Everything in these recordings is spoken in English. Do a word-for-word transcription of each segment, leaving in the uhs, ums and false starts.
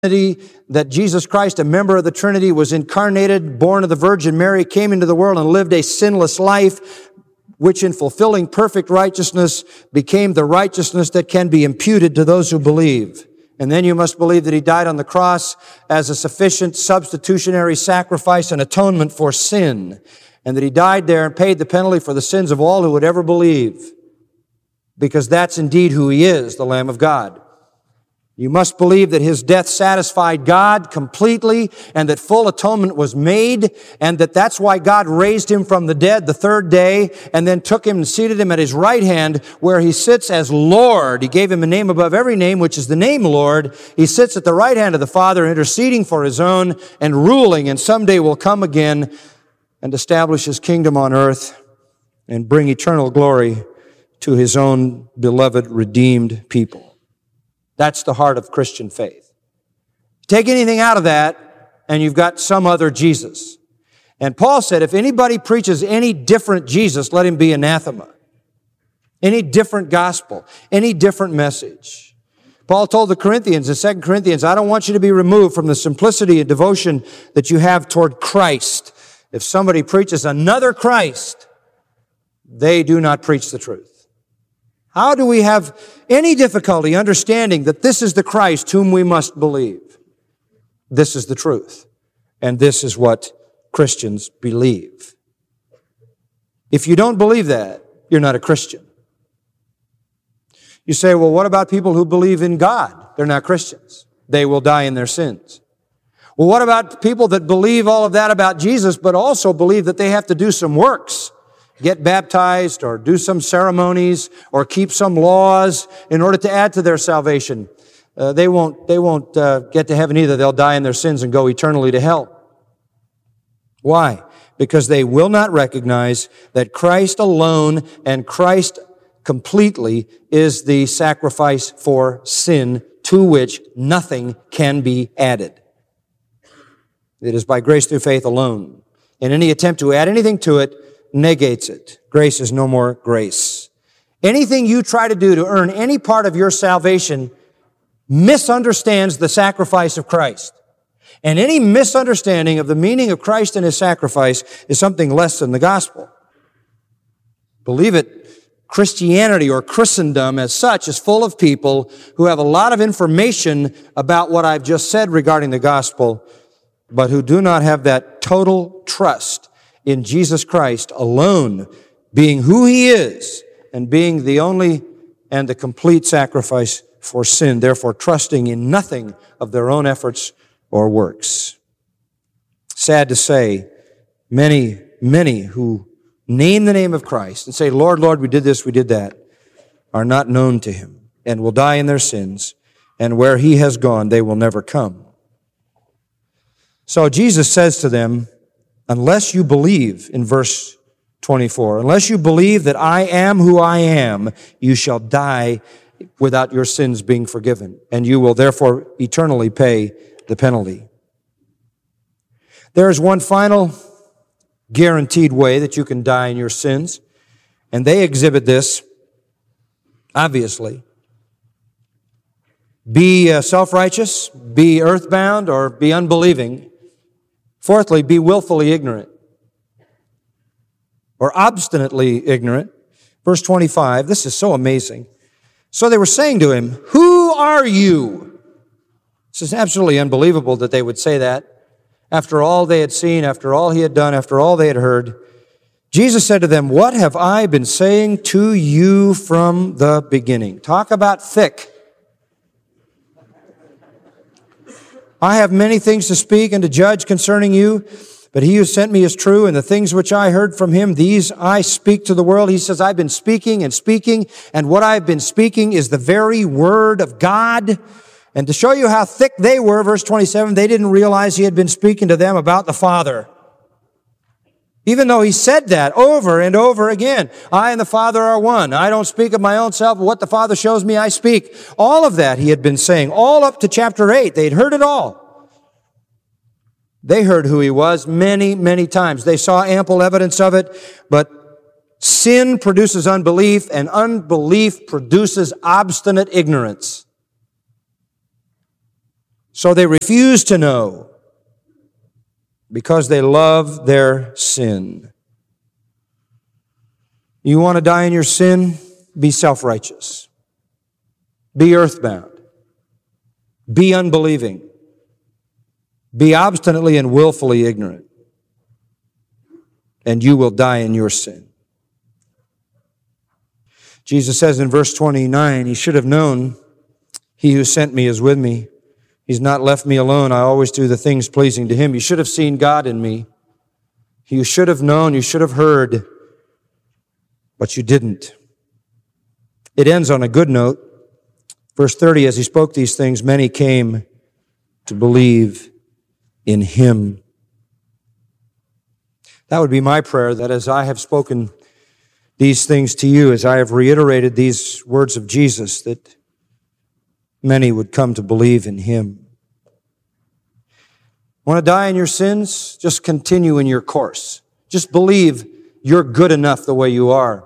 that Jesus Christ, a member of the Trinity, was incarnated, born of the Virgin Mary, came into the world and lived a sinless life, which in fulfilling perfect righteousness became the righteousness that can be imputed to those who believe. And then you must believe that He died on the cross as a sufficient substitutionary sacrifice and atonement for sin, and that He died there and paid the penalty for the sins of all who would ever believe, because that's indeed who He is, the Lamb of God. You must believe that His death satisfied God completely and that full atonement was made, and that that's why God raised Him from the dead the third day and then took Him and seated Him at His right hand where He sits as Lord. He gave Him a name above every name, which is the name Lord. He sits at the right hand of the Father, interceding for His own and ruling, and someday will come again and establish His kingdom on earth and bring eternal glory to His own beloved, redeemed people. That's the heart of Christian faith. Take anything out of that, and you've got some other Jesus. And Paul said, if anybody preaches any different Jesus, let him be anathema. Any different gospel, any different message. Paul told the Corinthians in Second Corinthians, I don't want you to be removed from the simplicity and devotion that you have toward Christ. If somebody preaches another Christ, they do not preach the truth. How do we have any difficulty understanding that this is the Christ whom we must believe? This is the truth. And this is what Christians believe. If you don't believe that, you're not a Christian. You say, well, what about people who believe in God? They're not Christians. They will die in their sins. Well, what about people that believe all of that about Jesus, but also believe that they have to do some works? Get baptized or do some ceremonies or keep some laws in order to add to their salvation. Uh, they won't, they won't uh, get to heaven either. They'll die in their sins and go eternally to hell. Why? Because they will not recognize that Christ alone and Christ completely is the sacrifice for sin to which nothing can be added. It is by grace through faith alone. And any attempt to add anything to it negates it. Grace is no more grace. Anything you try to do to earn any part of your salvation misunderstands the sacrifice of Christ. And any misunderstanding of the meaning of Christ and His sacrifice is something less than the gospel. Believe it, Christianity or Christendom as such is full of people who have a lot of information about what I've just said regarding the gospel, but who do not have that total trust in Jesus Christ alone, being who He is and being the only and the complete sacrifice for sin, therefore trusting in nothing of their own efforts or works. Sad to say, many, many who name the name of Christ and say, Lord, Lord, we did this, we did that, are not known to Him and will die in their sins, and where He has gone, they will never come. So Jesus says to them, unless you believe, in verse twenty-four, unless you believe that I am who I am, you shall die without your sins being forgiven, and you will therefore eternally pay the penalty. There is one final guaranteed way that you can die in your sins, and they exhibit this, obviously. Be uh, self-righteous, be earthbound, or be unbelieving. Fourthly, be willfully ignorant or obstinately ignorant. Verse twenty-five, this is so amazing. So they were saying to Him, who are you? This is absolutely unbelievable that they would say that. After all they had seen, after all He had done, after all they had heard, Jesus said to them, what have I been saying to you from the beginning? Talk about thick. I have many things to speak and to judge concerning you, but He who sent me is true, and the things which I heard from Him, these I speak to the world. He says, I've been speaking and speaking, and what I've been speaking is the very Word of God. And to show you how thick they were, verse twenty-seven, they didn't realize He had been speaking to them about the Father. Even though He said that over and over again. I and the Father are one. I don't speak of my own self, but what the Father shows me, I speak. All of that He had been saying, all up to chapter eight. They'd heard it all. They heard who He was many, many times. They saw ample evidence of it, but sin produces unbelief, and unbelief produces obstinate ignorance. So they refuse to know because they love their sin. You want to die in your sin? Be self-righteous. Be earthbound. Be unbelieving. Be obstinately and willfully ignorant. And you will die in your sin. Jesus says in verse twenty-nine, he should have known, he who sent me is with me. He's not left me alone. I always do the things pleasing to him. You should have seen God in me. You should have known, you should have heard, but you didn't. It ends on a good note. Verse thirty, as he spoke these things, many came to believe in him. That would be my prayer, that as I have spoken these things to you, as I have reiterated these words of Jesus, that many would come to believe in him. Want to die in your sins? Just continue in your course. Just believe you're good enough the way you are.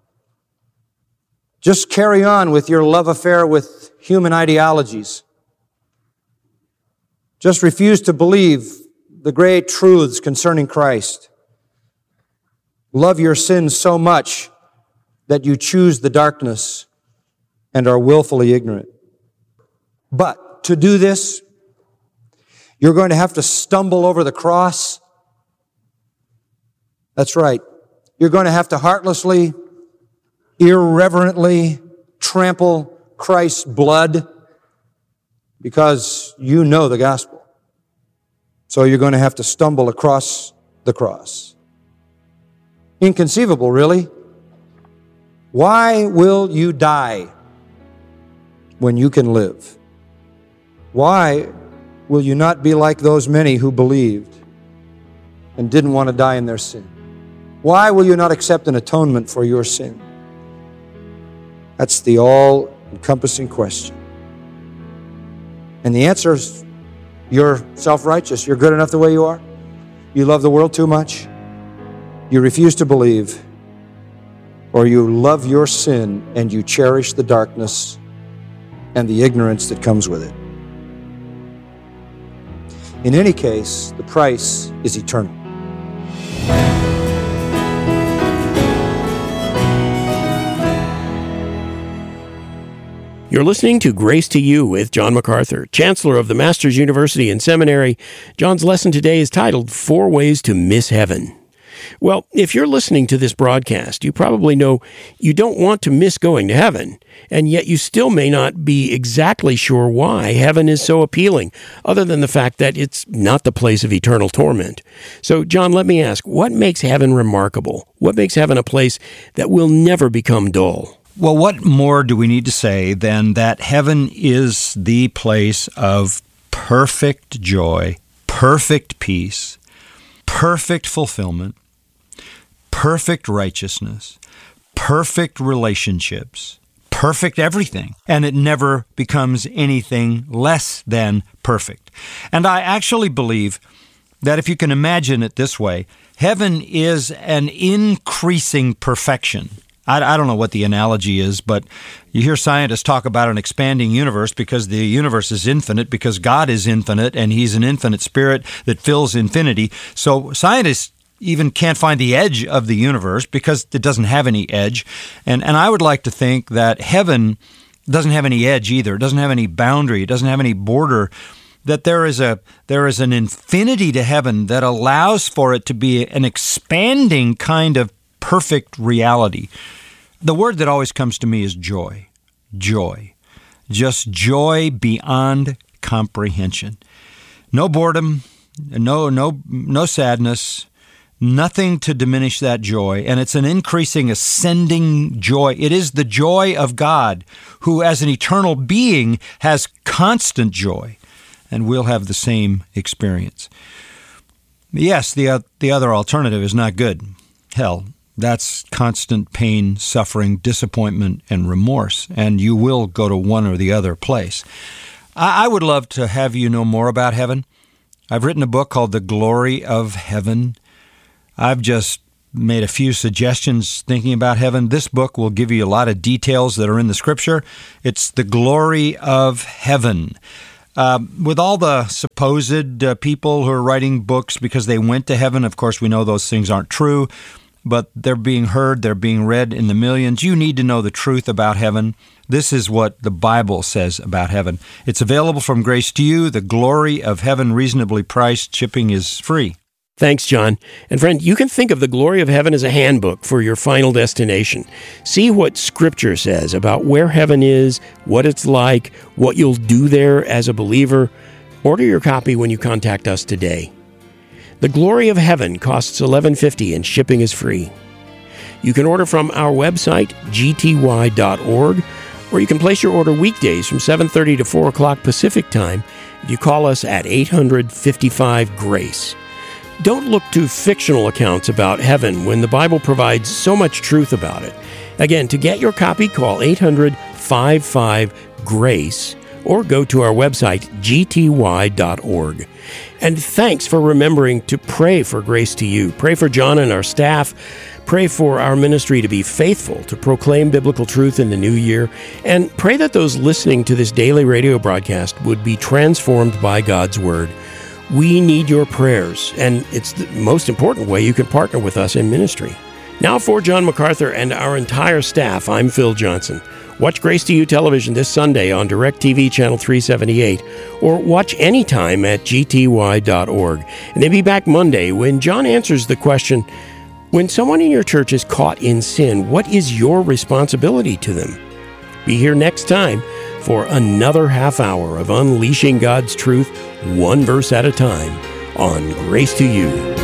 Just carry on with your love affair with human ideologies. Just refuse to believe the great truths concerning Christ. Love your sins so much that you choose the darkness and are willfully ignorant. But to do this, you're going to have to stumble over the cross. That's right. You're going to have to heartlessly, irreverently trample Christ's blood because you know the gospel. So you're going to have to stumble across the cross. Inconceivable, really. Why will you die when you can live? Why will you not be like those many who believed and didn't want to die in their sin? Why will you not accept an atonement for your sin? That's the all-encompassing question. And the answer is, you're self-righteous. You're good enough the way you are. You love the world too much. You refuse to believe, or you love your sin and you cherish the darkness and the ignorance that comes with it. In any case, the price is eternal. You're listening to Grace to You with John MacArthur, Chancellor of the Masters University and Seminary. John's lesson today is titled, Four Ways to Miss Heaven. Well, if you're listening to this broadcast, you probably know you don't want to miss going to heaven, and yet you still may not be exactly sure why heaven is so appealing, other than the fact that it's not the place of eternal torment. So, John, let me ask, what makes heaven remarkable? What makes heaven a place that will never become dull? Well, what more do we need to say than that heaven is the place of perfect joy, perfect peace, perfect fulfillment, perfect righteousness, perfect relationships, perfect everything, and it never becomes anything less than perfect. And I actually believe that if you can imagine it this way, heaven is an increasing perfection. I, I don't know what the analogy is, but you hear scientists talk about an expanding universe because the universe is infinite, because God is infinite, and He's an infinite spirit that fills infinity. So scientists even can't find the edge of the universe because it doesn't have any edge. And and I would like to think that heaven doesn't have any edge either. It doesn't have any boundary. It doesn't have any border. That there is a there is an infinity to heaven that allows for it to be an expanding kind of perfect reality. The word that always comes to me is joy. Joy. Just joy beyond comprehension. No boredom, no no no sadness. Nothing to diminish that joy, and it's an increasing, ascending joy. It is the joy of God, who as an eternal being has constant joy, and we'll have the same experience. Yes, the, uh, the other alternative is not good. Hell, that's constant pain, suffering, disappointment, and remorse, and you will go to one or the other place. I, I would love to have you know more about heaven. I've written a book called The Glory of Heaven. I've just made a few suggestions thinking about heaven. This book will give you a lot of details that are in the Scripture. It's The Glory of Heaven. Uh, with all the supposed uh, people who are writing books because they went to heaven, of course, we know those things aren't true, but they're being heard, they're being read in the millions. You need to know the truth about heaven. This is what the Bible says about heaven. It's available from Grace to You. The Glory of Heaven, reasonably priced. Shipping is free. Thanks, John. And friend, you can think of the glory of heaven as a handbook for your final destination. See what Scripture says about where heaven is, what it's like, what you'll do there as a believer. Order your copy when you contact us today. The Glory of Heaven costs eleven fifty and shipping is free. You can order from our website, g t y dot org, or you can place your order weekdays from seven thirty to four o'clock Pacific Time if you call us at eight hundred, fifty-five, GRACE. Don't look to fictional accounts about heaven when the Bible provides so much truth about it. Again, to get your copy, call eight hundred, fifty-five, GRACE or go to our website, g t y dot org. And thanks for remembering to pray for Grace to You. Pray for John and our staff. Pray for our ministry to be faithful to proclaim biblical truth in the new year. And pray that those listening to this daily radio broadcast would be transformed by God's Word. We need your prayers, and it's the most important way you can partner with us in ministry. Now for John MacArthur and our entire staff, I'm Phil Johnson. Watch Grace to You television this Sunday on DirecTV Channel three seventy-eight, or watch anytime at g t y dot org. And then be back Monday when John answers the question, when someone in your church is caught in sin, what is your responsibility to them? Be here next time for another half hour of unleashing God's truth, one verse at a time, on Grace to You.